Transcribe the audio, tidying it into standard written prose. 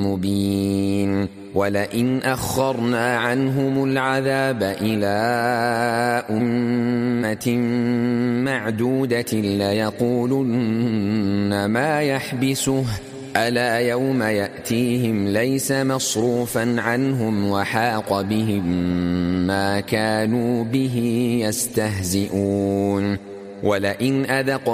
مبين ولئن أخرنا عنهم العذاب إلى أمة معدودة ليقولن ما يحبسه ألا يوم يأتيهم ليس مصروفا عنهم وحاق بهم ما كانوا به يستهزئون ولئن أذقنا